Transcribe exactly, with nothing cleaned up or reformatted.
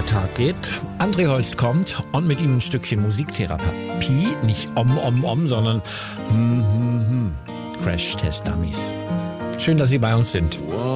der Tag geht. André Holst kommt und mit ihm ein Stückchen Musiktherapie. Nicht om, om, om, sondern hm, hm, hm. Crash Test Dummies. Schön, dass Sie bei uns sind.